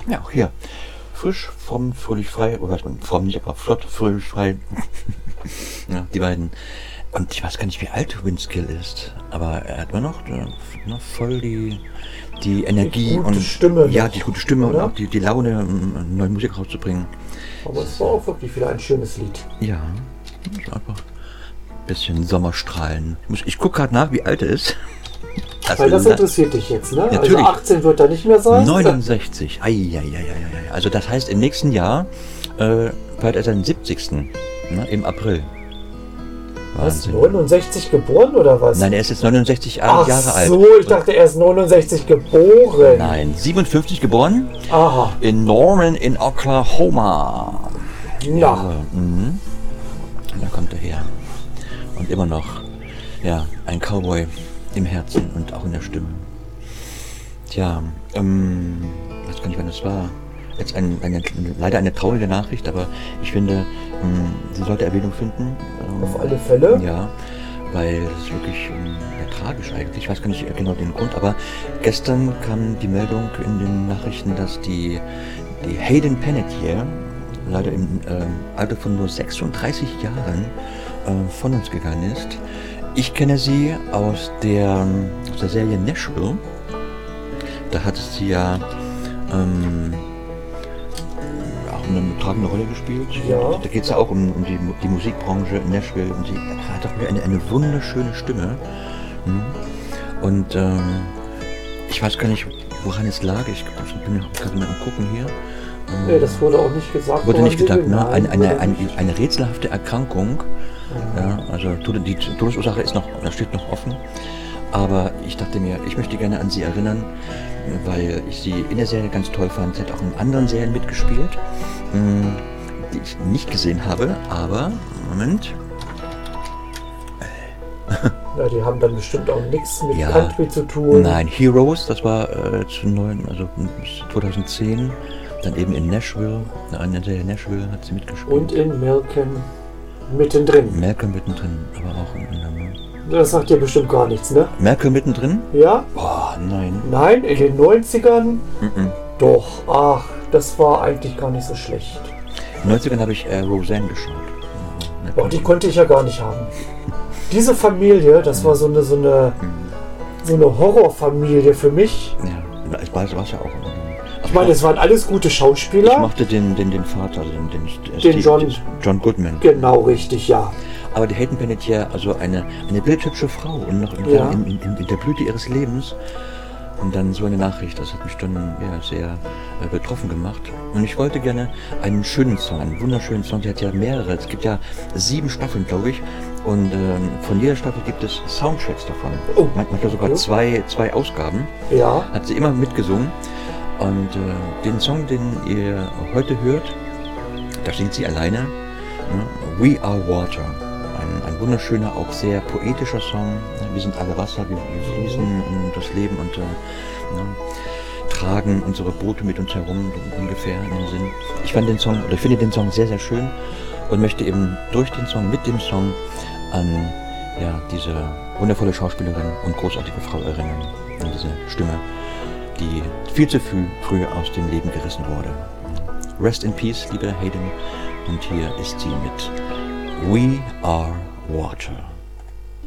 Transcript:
Ja, auch hier. Frisch, fromm, fröhlich, frei. Oder was man, fromm nicht, aber flott, fröhlich, frei. Ja, die beiden. Und ich weiß gar nicht, wie alt Winskill ist. Aber er hat immer noch voll die Energie Die gute und Stimme ja, noch, die gute Stimme oder? und auch die Laune, neue Musik rauszubringen. Aber es war auch wirklich wieder ein schönes Lied. Ja, ist einfach ein bisschen Sommerstrahlen. Ich gucke gerade nach, wie alt er ist. Weil das interessiert dich jetzt, ne? Natürlich. Also 18 wird er nicht mehr sein. 69. Also das heißt, im nächsten Jahr feiert er seinen 70. Ne, im April. Was, 69 geboren oder was? Nein, er ist jetzt 69 Jahre alt. So, ich dachte, er ist 69 geboren. Nein, 57 geboren. Aha. In Norman in Oklahoma. Ja. Also, da kommt er her. Und immer noch, ja, ein Cowboy im Herzen und auch in der Stimme. Tja, weiß gar nicht, wann das war. Jetzt leider eine traurige Nachricht, aber ich finde, sie sollte Erwähnung finden. Auf alle Fälle? Ja, weil es ist wirklich tragisch eigentlich. Ich weiß gar nicht genau den Grund, aber gestern kam die Meldung in den Nachrichten, dass die Hayden Panettiere leider im Alter von nur 36 Jahren von uns gegangen ist. Ich kenne sie aus der Serie Nashville. Da hat sie ja auch eine tragende Rolle gespielt. Ja. Da geht es ja auch um die Musikbranche in Nashville. Und sie hat auch eine wunderschöne Stimme. Und ich weiß gar nicht, woran es lag. Ich bin gerade mal am Gucken hier. Nee, das wurde auch nicht gesagt. Wurde nicht gesagt, ne? Nein, Eine rätselhafte Erkrankung. Ja, also die Todesursache steht noch offen. Aber ich dachte mir, ich möchte gerne an sie erinnern, weil ich sie in der Serie ganz toll fand. Sie hat auch in anderen Serien mitgespielt, die ich nicht gesehen habe, aber, Moment. Ja, die haben dann bestimmt auch nichts mit Country zu tun. Nein, Heroes, das war zu 2010. Dann eben in Nashville, in der Serie Nashville hat sie mitgespielt. Und in Malcolm mittendrin. Malcolm mittendrin, aber auch in einem. Das sagt dir bestimmt gar nichts, ne? Malcolm mittendrin? Ja? Boah, nein. Nein, in den 90ern? Doch, ach, das war eigentlich gar nicht so schlecht. In den 90ern habe ich Roseanne geschaut. Boah, die konnte ich ja gar nicht haben. Diese Familie, das war so eine Horrorfamilie für mich. Ja, es war ja auch. Ich meine, es waren alles gute Schauspieler. Ich mochte den Vater, den John Goodman. Genau, richtig, ja. Aber die Hayden Panettiere, also eine bildhübsche Frau und noch in der Blüte ihres Lebens. Und dann so eine Nachricht, das hat mich dann sehr betroffen gemacht. Und ich wollte gerne einen schönen Song, einen wunderschönen Song. Sie hat ja mehrere, es gibt ja 7 Staffeln, glaube ich. Und von jeder Staffel gibt es Soundtracks davon. Oh. Manchmal sogar zwei Ausgaben. Ja. Hat sie immer mitgesungen. Und den Song, den ihr heute hört, da singt sie alleine. We Are Water. Ein wunderschöner, auch sehr poetischer Song. Wir sind alle Wasser, wir fließen in das Leben und tragen unsere Boote mit uns herum, ungefähr in dem Sinn. Ich finde den Song sehr, sehr schön und möchte eben mit dem Song an diese wundervolle Schauspielerin und großartige Frau erinnern. An diese Stimme, die viel zu früh aus dem Leben gerissen wurde. Rest in Peace, liebe Hayden. Und hier ist sie mit We Are Water.